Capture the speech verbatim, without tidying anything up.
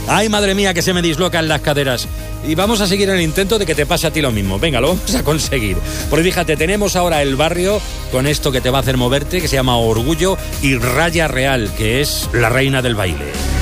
Ay, madre mía, que se me dislocan las caderas. Y vamos a seguir en el intento de que te pase a ti lo mismo. Venga, lo vamos a conseguir. Porque fíjate, tenemos ahora el barrio con esto que te va a hacer moverte, que se llama Orgullo, y Raya Real, que es la reina del baile.